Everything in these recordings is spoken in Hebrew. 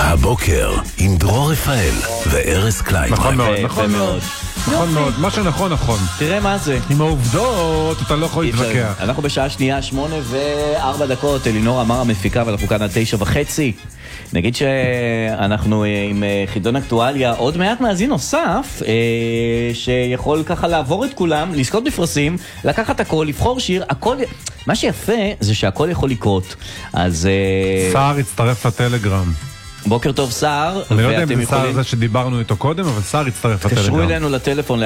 הבוקר עם דרור רפאל וארז קליין. נכון מאוד, נכון מאוד. נכון מאוד, מה שנכון נכון. תראה מה זה. עם העובדות אתה לא יכול להתווכח. אנחנו בשעה שנייה 8:04, אלינור אמר המפיקה, ואנחנו כאן עד 9:30. נגיד שאנחנו עם חידון אקטואליה, עוד מעט מאזין נוסף שיכול ככה לעבור את כולם, לזכות בפרסים, לקחת הכל, לבחור שיר, הכל. מה שיפה זה שהכל יכול לקרות. אז סער הצטרף לטלגרם. בוקר טוב סער. אני לא יודע אם זה סער הזה שדיברנו איתו קודם, אבל סער הצטרף לטלגרם. תקשרו אלינו לטלפון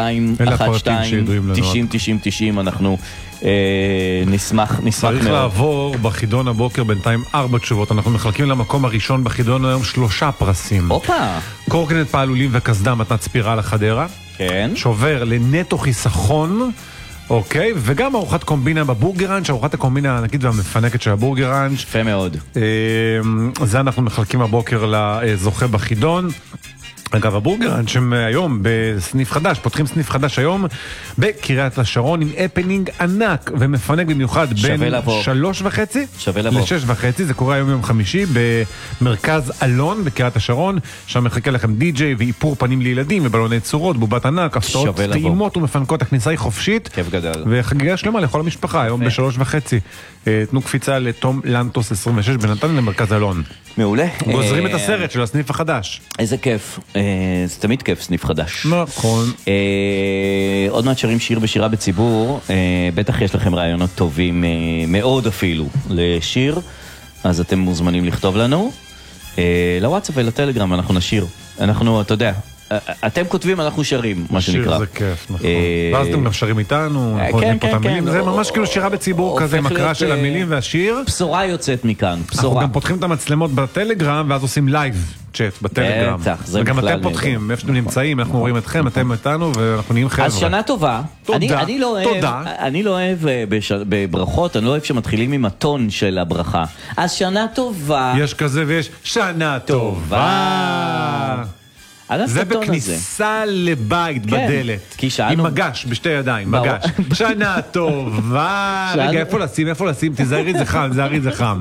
ל-12-12-90-90, אנחנו נשמח צריך מאוד. לעבור בחידון הבוקר בינתיים 4 תשובות. אנחנו מחלקים למקום הראשון בחידון היום 3 פרסים. אופה. קורקינט פעלולים וקסדה מתנת ספירה לחדרה. כן. שובר לנטו חיסכון. אוקיי, וגם ארוחת קומבינה בבורגראנץ', ארוחת הקומבינה הענקית והמפנקת של הבורגראנץ'. יפה מאוד. זה אנחנו מחלקים הבוקר לזוכה בחידון. אגב, הבורגראנץ' שהם היום בסניף חדש, פותחים סניף חדש היום בקריית השרון עם הפנינג ענק ומפנק במיוחד בין 3:30 ל-6:30. זה קורה היום יום חמישי במרכז אלון בקריית השרון, שם מחכה לכם די-ג'יי ואיפור פנים לילדים ובלוני צורות, בובת ענק, הפתעות טעימות ומפנקות. הכניסה היא חופשית. כיף גדל. וחגיגה שלמה לכל המשפחה היום ב-3:30. תנו קפיצה לתום לנטוס 26 בנתניה למרכז אלון. מעולה. גוזרים את הסרט של הסניף החדש. איזה כיף. זה תמיד כיף, סניף חדש. נכון. עוד מעט שרים שיר בשירה בציבור. בטח יש לכם רעיונות טובים מאוד אפילו לשיר, אז אתם מוזמנים לכתוב לנו לוואטסאפ ולטלגרם, אנחנו נשיר. אנחנו, אתה יודע, אתם כותבים, אנחנו שרים, מה שנקרא. שיר זה כיף, נכון. ואז אתם שרים איתנו, נותנים פה את המילים. זה ממש כאילו שירה בציבור כזה, עם הקראה של המילים והשיר. בשורה יוצאת מכאן, בשורה. אנחנו גם פותחים את המצלמות בטלגרם, ואז עושים לייב צ'אט בטלגרם. וגם אתם פותחים, איפה שאתם נמצאים, אנחנו רואים אתכם, אתם איתנו, ואנחנו נהיים חבר'ה. אז שנה טובה. תודה, תודה. אני לא אוהב בברכות, אני לא אוהב שמתחילים עם הטון של הברכה. אז שנה טובה. יש כזה ויש שנה טובה. זה בכניסה לבית בדלת, עם מגש בשתי ידיים, מגש. שנה טובה. רגע, איפה לשים? תזהרי זה חם, זה חם.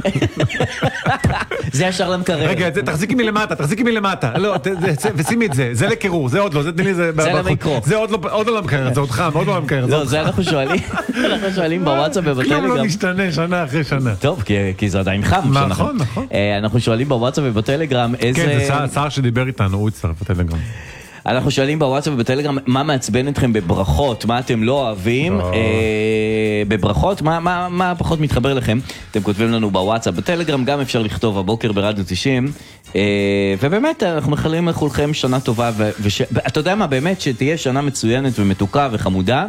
זה ישר למקרר. רגע, תחזיקי מלמטה. לא, ושימי את זה, זה לקירור, זה עוד לא, זה למיקרו. זה עוד לא למקרר, זה עוד חם, עוד לא למקרר. לא, זה אנחנו שואלים בוואטסאפ ובטלגרם. כלום לא משתנה שנה אחרי שנה. טוב, כי זה עדיין חם. נכון. אנחנו שואלים בוואטסאפ ובטלגרם איזה... כן, זה שר שדיבר איתנו, הוא יצטרף בטלגרם. אנחנו שואלים בוואטסאפ ובטלגרם מה מעצבן אתכם בברכות, מה אתם לא אוהבים בברכות, מה פחות מתחבר לכם. אתם כותבים לנו בוואטסאפ, בטלגרם גם אפשר לכתוב הבוקר ברדיו 90, ובאמת אנחנו מחלים לכולכם שנה טובה, ואתה יודע מה, באמת שתהיה שנה מצוינת ומתוקה וחמודה.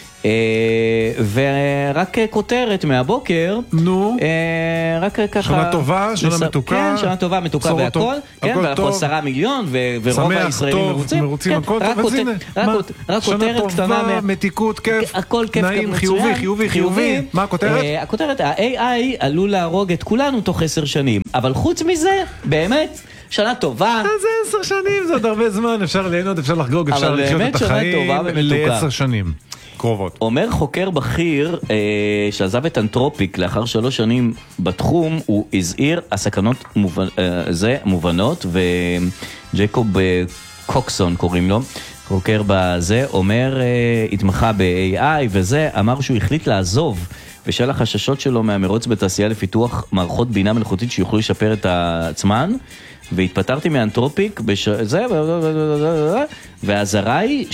ורק כותרת מהבוקר, נו, רק ככה שנה טובה, שנה מתוקה, כן, שנה טובה, מתוקה והכל, כן, ואנחנו 10 מיליון ורוב הישראלים מרוצים, רק כותרת קטנה, מתיקות, כיף, הכל כיף, נעים, חיובי. מה הכותרת? הכותרת, ה-AI עלול להרוג את כולנו תוך 10 שנים, אבל חוץ מזה, באמת שנה טובה. זה 10 שנים, זה עוד הרבה זמן, אפשר ליהנות, אפשר לחגוג, אפשר לחיות את החיים ל10 שנים קרובות. אומר חוקר בכיר שעזב את אנתרופיק לאחר 3 שנים בתחום, הוא הזהיר הסכנות מובנות, וג'ייקוב קוקסון קוראים לו, חוקר בזה, אומר, התמחה ב-AI וזה, אמר שהוא החליט לעזוב בשל החששות שלו מהמרוץ בתעשייה לפיתוח מערכות בינה מלאכותית שיוכלו לשפר את עצמן, והתפטרתי מאנתרופיק והזרה היא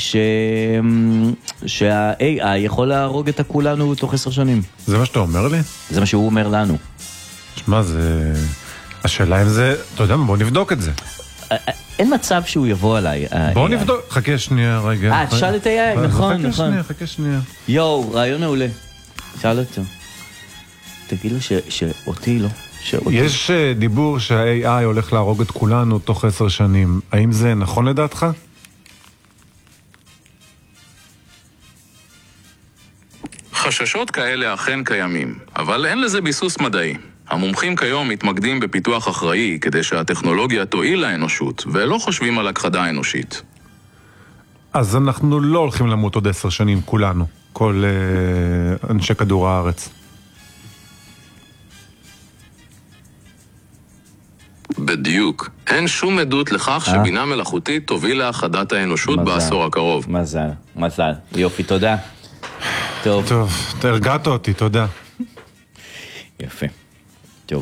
שה-AI יכול להרוג את כולנו תוך 10 שנים. זה מה שאתה אומר לי? זה מה שהוא אומר לנו. שמע, זה... השאלה אם זה... אתה יודע מה, בוא נבדוק את זה. אין מצב שהוא יבוא עליי. בוא נבדוק. חכה שנייה רגע. תשאל את AI, נכון. חכה שנייה. יואו, רעיון מעולה. שאל אותו. תגיד לו שאותי לא. יש דיבור שה-AI הולך להרוג את כולנו תוך 10 שנים. האם זה נכון לדעתך? חששות כאלה אכן קיימים, אבל אין לזה ביסוס מדעי. המומחים כיום מתמקדים בפיתוח אחראי כדי שהטכנולוגיה תועיל לאנושות, ולא חושבים על הכחדה האנושית. אז אנחנו לא הולכים למות עוד 10 שנים, כולנו, כל אנשי כדור הארץ. בדיוק. אין שום עדות לכך שבינה מלאכותית תוביל להאחדת האנושות בעשור הקרוב. מזל. יופי, תודה. טוב, הרגעת אותי, תודה. יפה. טוב.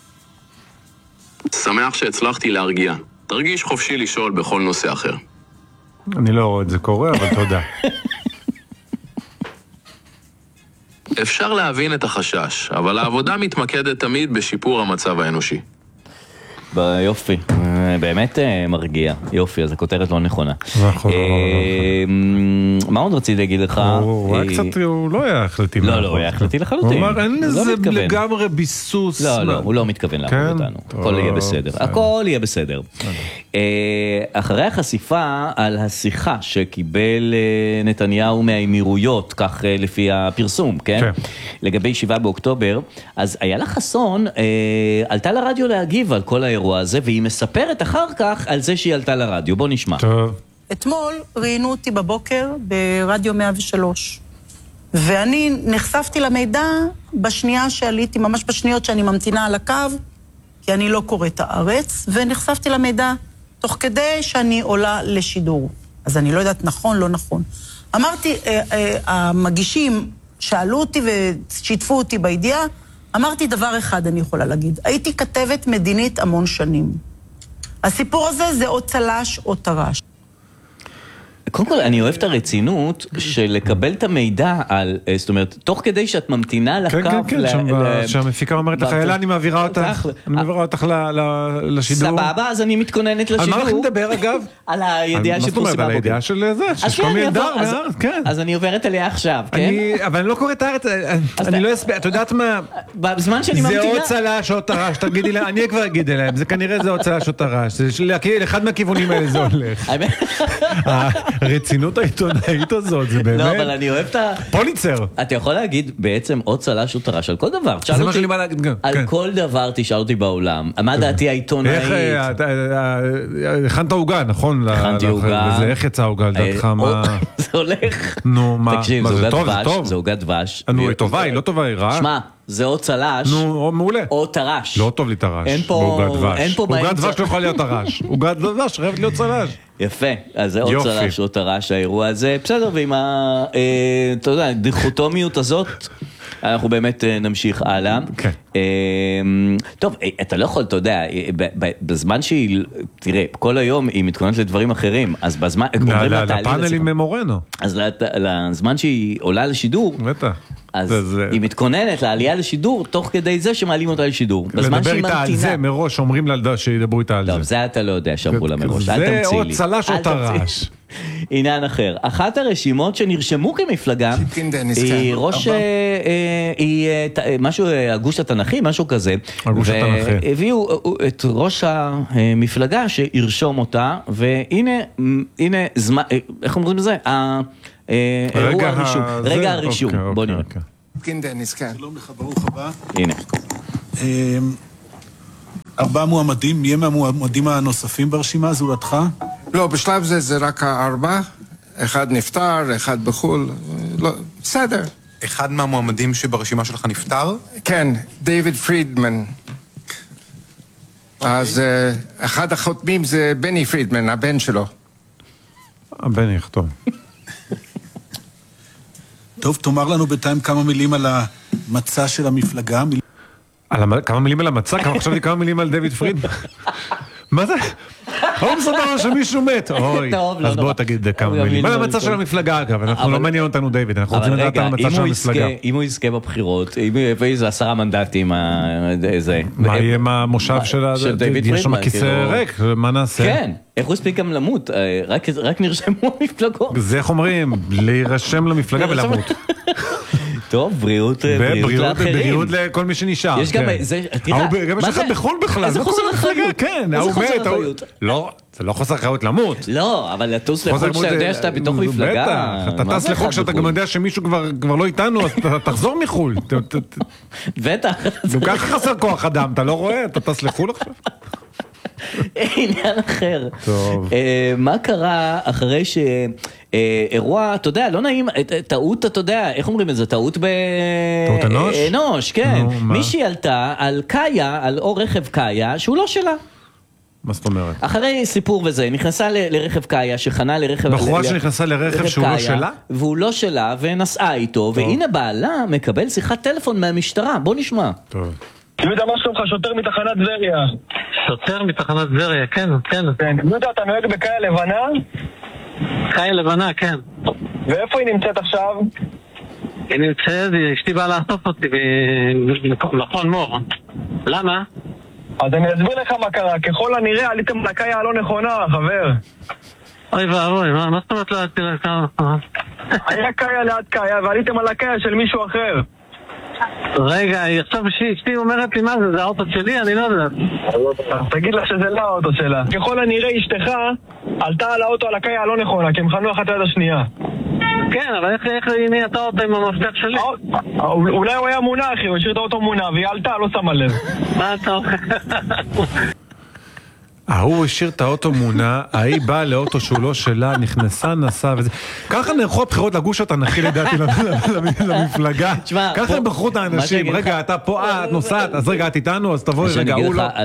שמח שהצלחתי להרגיע. תרגיש חופשי לשאול בכל נושא אחר. אני לא רואה את זה קורה, אבל תודה. אפשר להבין את החשש, אבל העבודה מתמקדת תמיד בשיפור המצב האנושי. יופי, באמת מרגיע. יופי, אז הכותרת לא נכונה. נכון. מה עוד רציתי להגיד לך? הוא היה קצת, הוא לא היה החלטי. לא, הוא היה החלטי לחלוטין. הוא אמר, אין לזה לגמרי ביסוס. לא, הוא לא מתכוון לעבוד אותנו. הכל יהיה בסדר. הכל יהיה בסדר. אחרי החשיפה על השיחה שקיבל נתניהו מהאמירויות, כך לפי הפרסום, כן? לגבי 7 באוקטובר, אז איילה חסון עלתה לרדיו להגיב על כל האירוע הזה, והיא מספרת אחר כך על זה שהיא עלתה לרדיו. בוא נשמע. טוב. אתמול ראיינו אותי בבוקר ברדיו 103, ואני נחשפתי למידע בשנייה שעליתי, ממש בשניות שאני ממתינה על הקו, כי אני לא קוראת הארץ, ונחשפתי למידע תוך כדי שאני עולה לשידור. אז אני לא יודעת נכון, לא נכון. אמרתי, המגישים שאלו אותי ושיתפו אותי בידיעה, אמרתי דבר אחד אני יכולה להגיד. הייתי כתבת מדינית המון שנים. הסיפור הזה זה או צלש או טרש. קודם כל, אני אוהב את הרצינות של לקבל את המידע על, זאת אומרת, תוך כדי שאת ממתינה לקו... כן, שהמפיקה אומרת לך, אלה, אני מעבירה אותך לשידור. סבבה, אז אני מתכוננת לשידור. על מה אנחנו נדבר, אגב? על הידיעה שפורסמה בבוקר. על הידיעה של זה, ששלומי אלדר, כן. אז אני עוברת אליה עכשיו, כן? אבל אני לא קורא את הארץ, אני לא אסביר, את יודעת מה? בזמן שאני ממתינה... זה עוד צלש או טרש, תגידי להם, אני כבר אגיד אליהם, זה כנראה זה עוד צלש או טרש, אחד מהכיוונים האלה זה הולך. הרצינות העיתונאית הזאת, זה באמת... לא, אבל אני אוהב את ה... פוליצר. אתה יכול להגיד בעצם עוד צלש או טרש על כל דבר. זה מה שאני בא להגיד גם. על כל דבר תשאל אותי בעולם. מה דעתי העיתונאית? הכנת עוגה, נכון? הכנתי עוגה. איך יצא עוגה לדעתך? זה הולך. נו, מה? תקשיב, זה עוגת דבש. נו, היא טובה, היא לא טובה, היא רעה. שמע, זה או צלש, נו, מעולה. או טרש. לא טוב לי טרש. אין פה עוגת דבש לא יכולה להיות טרש. עוגת דבש חייבת להיות צלש. יפה, אז זה או צלש או טרש האירוע הזה. בסדר, ועם אתה יודע, הדיכוטומיות הזאת, אנחנו באמת נמשיך הלאה. טוב, אתה לא יכול, אתה יודע, בזמן שהיא, תראה, כל היום היא מתכוננת לדברים אחרים, אז בזמן... לפאנלים ממורנו. אז לזמן שהיא עולה לשידור, אז היא מתכוננת לעלייה לשידור, תוך כדי זה שמעלים אותה לשידור. לדבר איתה על זה מראש, אומרים לה שידברו איתה על זה. טוב, זה אתה לא יודע שאמרו לה מראש, אל תמציא לי. זה או צלש או טרש. עניין אחר. אחת הרשימות שנרשמו כמפלגה, היא ראש, היא משהו, הגוש התנכי, משהו כזה. הגוש התנכי. והביאו את ראש המפלגה שירשום אותה, והנה, איך אומרים לזה? אירוע הרישום. רגע הרישום. בוא נראה. שלום לך, ברוך הבא. הנה. 4 מועמדים, מי הם המועמדים הנוספים ברשימה, זולתך? לא, בשלב זה רק 4. אחד נפטר, אחד בחול. לא, בסדר. אחד מהמועמדים שברשימה שלך נפטר? כן, דיוויד פרידמן. אז אחד החותמים זה בני פרידמן, הבן שלו. הבן יחתום. טוב, תאמר לנו בינתיים כמה מילים על המצע של המפלגה. כמה מילים על המצע? חשבתי כמה מילים על דיוויד פרידמן. מה זה? הוא מסדר שמישהו מת. אוי, אז בוא תגיד כמה מילים. מה המצע של המפלגה אגב? אנחנו לא מעניין אותנו דיוויד, אנחנו רוצים לדעת על המצע של המפלגה. אם הוא יזכה בבחירות, אם הוא יביא איזה 10 מנדטים, מה יהיה מהמושב של דיוויד פרידמן? יש שם כיסא ריק, מה נעשה? כן, איך הוא הספיק גם למות? רק נרשמו המפלגות. זה איך אומרים, להירשם למפלגה ולמות. טוב, בריאות לאחרים. בריאות לכל מי שנשאר. יש גם, גם יש לך בחול בכלל. איזה חוסר אחריות. כן, איזה חוסר אחריות. לא, זה לא חוסר אחריות למות. לא, אבל לטוס לחוג שאתה יודע שאתה בתוך מפלגה. בטח, אתה טס לחוג שאתה גם יודע שמישהו כבר לא איתנו, אז תחזור מחול. בטח. גם ככה חסר כוח אדם, אתה לא רואה? אתה טס לחול עכשיו? עניין אחר. טוב. מה קרה אחרי שאירוע, אתה יודע, לא נעים, טעות, אתה יודע, איך אומרים את זה? טעות אנוש? אנוש, כן. מישהי עלתה על קאיה, על אור רכב קאיה, שהוא לא שלה. מה זאת אומרת? אחרי סיפור וזה, נכנסה לרכב קאיה שחנה לרכב... בחורה שנכנסה לרכב שהוא לא שלה? והוא לא שלה, ונסעה איתו, והנה בעלה מקבל שיחת טלפון מהמשטרה. בוא נשמע. טוב. יהודה, מה שלומך? שוטר מתחנת טבריה. שוטר מתחנת טבריה, כן. יהודה, אתה נוהג בקאיה לבנה? קאיה לבנה, כן. ואיפה היא נמצאת עכשיו? היא נמצאת, אשתי באה לאסוף אותי במכון מור. למה? אז אני אסביר לך מה קרה. ככל הנראה עליתם לקאיה הלא נכונה, חבר. אוי ואבוי, מה זאת אומרת לא עליתי לקאיה? היה קאיה ליד קאיה ועליתם על הקאיה של מישהו אחר. רגע, עכשיו אשתי אומרת לי מה זה, זה האוטו שלי? אני לא יודעת. תגיד לה שזה לא האוטו שלה. ככל הנראה אשתך עלתה על האוטו על הקאיה הלא נכונה, כי הם חנו אחת ליד השנייה. כן, אבל איך היא נהייתה אותה עם המפתח שלי? אולי הוא היה מונע, אחי, הוא השאיר את האוטו מונע והיא עלתה, לא שמה לב. מה אתה אומר? ההוא השאיר את האוטו מונע, ההיא באה לאוטו שהוא לא שלה, נכנסה, נסעה וזה. ככה נערכו הבחירות לגוש התנ"כי לדעתי למפלגה. ככה הם בחרו את האנשים. רגע, אתה פה, את נוסעת, אז רגע, את איתנו, אז תבואי, רגע, הוא לא.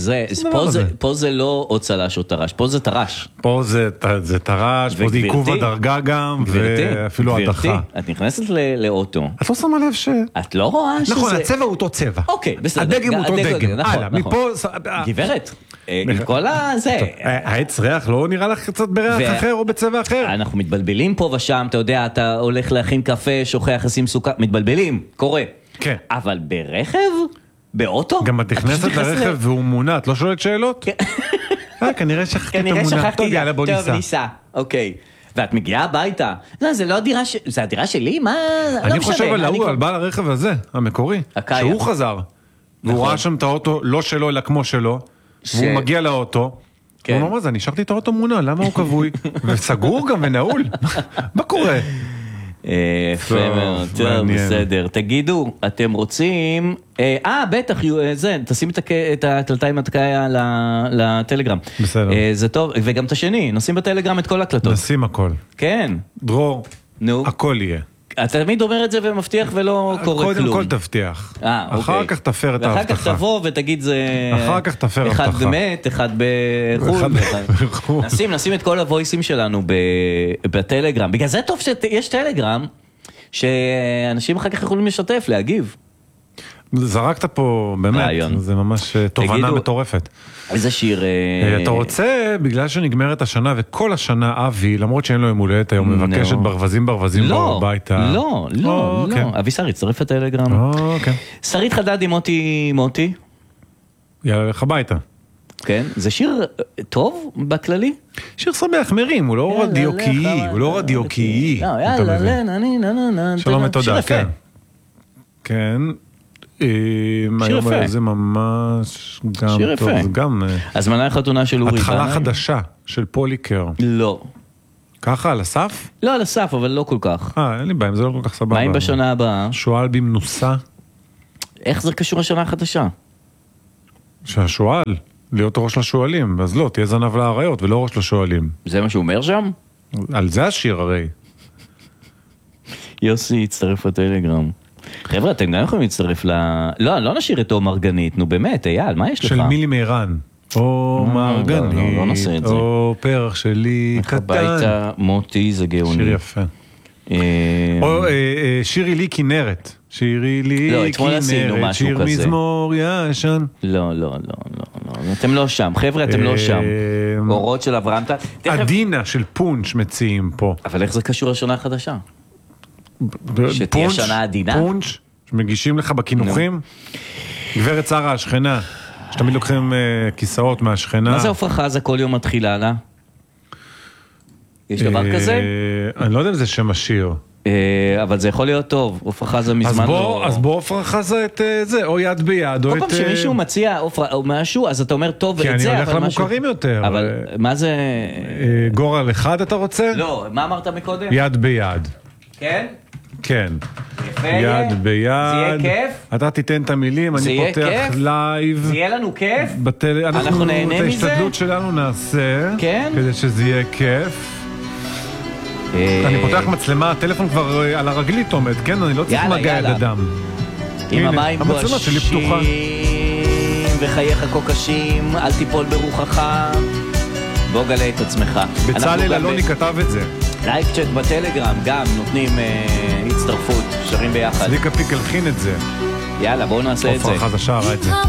פה זה לא עוד צלש או טרש, פה זה טרש. פה זה טרש, פה זה עיכוב הדרגה גם, ואפילו הדחה. את נכנסת לאוטו. את לא שמה לב ש... את לא רואה שזה... נכון, הצבע הוא אותו צבע. אוקיי, בסדר. הדגם הוא אותו דגם. הלאה, מפה... גברת. עם כל הזה. העץ ריח לא נראה לך קצת בריח אחר או בצבע אחר? אנחנו מתבלבלים פה ושם, אתה יודע, אתה הולך להכין קפה, שוכח לשים סוכר, מתבלבלים, קורה. כן. אבל ברכב? באוטו? גם את נכנסת לרכב והוא מונע, את לא שואלת שאלות? כנראה שכחתי את המונע. טוב, יאללה, בוא ניסע. אוקיי. ואת מגיעה הביתה. זה לא הדירה, זה הדירה שלי? מה? אני חושב על בעל הרכב הזה, המקורי, שהוא חזר. והוא ראה שם את האוטו, לא שלו, אלא כמו שלו. והוא מגיע לאוטו, הוא אומר, מה זה, אני השארתי את האוטו מונע, למה הוא כבוי? וסגור גם ונעול, מה קורה? יפה מאוד, טוב, בסדר. תגידו, אתם רוצים... בטח, תשים את הקלטה עם התקאיה לטלגרם. בסדר. זה טוב, וגם את השני, נשים בטלגרם את כל הקלטות. נשים הכל. כן. דרור, הכל יהיה. אתה תמיד אומר את זה ומבטיח ולא קורה כלום. קודם כל תבטיח. אחר כך תפר את ההבטחה. ואחר כך תבוא ותגיד זה... אחר כך תפר הבטחה. אחד באמת, אחד בחול. נשים את כל הוויסים שלנו בטלגרם. בגלל זה טוב שיש טלגרם, שאנשים אחר כך יכולים לשתף, להגיב. זרקת פה, באמת, זה ממש תובנה מטורפת. איזה שיר... אתה רוצה, בגלל שנגמרת השנה וכל השנה אבי, למרות שאין לו יום הולדת היום, מבקשת ברווזים בו הביתה. לא. אבי שרית, צרף את הטלגרם. שרית חדד עם מוטי. יאללה, לך הביתה. כן, זה שיר טוב בכללי? שיר שמח מרים, הוא לא רדיוקי, יאללה, שלום ותודה, כן. כן. שיר יפה. זה ממש גם שיר טוב, יפה. זה גם... הזמנה החתונה של אורי התחלה חדשה של פוליקר. לא. ככה, על הסף? לא על הסף, אבל לא כל כך. אין לי בעיה, זה לא כל כך סבבה. מה אם בשנה הבאה? שואל במנוסה. איך זה קשור לשנה החדשה? שהשואל, להיות ראש לשואלים, אז לא, תהיה זנב לאריות ולא ראש לשואלים. זה מה שהוא אומר שם? על זה השיר הרי. יוסי יצטרף לטלגרם. חבר'ה, אתם גם יכולים להצטרף לא נשאיר את עומר גנית, נו באמת, אייל, מה יש לך? של מילי מירן. עומר גנית, לא נעשה את זה. או פרח שלי קטן. הביתה, מוטי, זה גאוני. שיר יפה. או שירי לי כנרת. שירי לי כנרת, שיר מזמור ישן. לא, אתם לא שם, חבר'ה, אתם לא שם. אורות של אברהם. עדינה של פונץ' מציעים פה. אבל איך זה קשור לשנה החדשה? שתהיה שנה עדינה? פונץ' שמגישים לך בכינוכים. גברת שרה השכנה, שתמיד לוקחים כיסאות מהשכנה. מה זה עופרה חזה כל יום מתחילה לה? יש דבר כזה? אני לא יודע אם זה שם השיר. אבל זה יכול להיות טוב, עופרה חזה מזמן לא... אז בוא עופרה חזה את זה, או יד ביד, או את... כל פעם שמישהו מציע עופרה או משהו, אז אתה אומר טוב את זה, כי אני הולך למוכרים יותר. אבל מה זה... גורל אחד אתה רוצה? לא, מה אמרת מקודם? יד ביד. כן? כן. יפה. יד ביד. זה יהיה כיף? אתה תיתן את המילים, אני פותח לייב. זה יהיה לנו כיף? אנחנו נהנה מזה? את ההשתדלות שלנו נעשה. כן? כדי שזה יהיה כיף. אני פותח מצלמה, הטלפון כבר על הרגלית עומד, כן? אני לא צריך מגע את אדם. עם המים המצלמה שלי פתוחה. וחייך כה קשים, אל תיפול ברוחך. בוא גלה את עצמך. בצלאל אלוני כתב את זה. לייב צ'אט בטלגרם, גם נותנים הצטרפות, שרים ביחד. צביקה פיק הלחין את זה. יאללה, בואו נעשה את זה. עופרה חדשה ראה את זה.